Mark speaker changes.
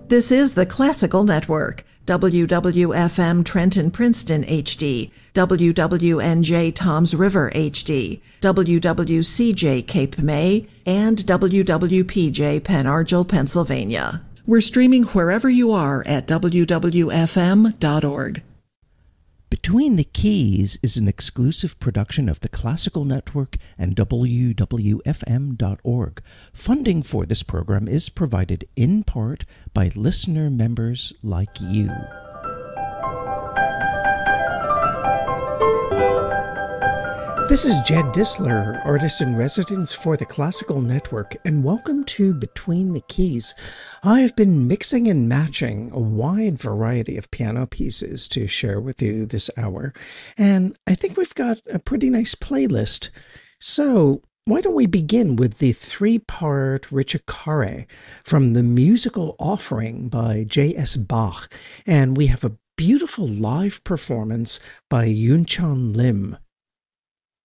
Speaker 1: This is the Classical Network, WWFM Trenton Princeton HD, WWNJ Toms River HD, WWCJ Cape May, and WWPJ Pen Argyl, Pennsylvania. We're streaming wherever you are at wwfm.org.
Speaker 2: Between the Keys is an exclusive production of the Classical Network and WWFM.org. Funding for this program is provided in part by listener members like you. This is Jed Disler, artist in residence for the Classical Network, and welcome to Between the Keys. I've been mixing and matching a wide variety of piano pieces to share with you this hour, and I think we've got a pretty nice playlist. So why don't we begin with the three-part Ricercare from the musical offering by J.S. Bach, and we have a beautiful live performance by Yun Chan Lim.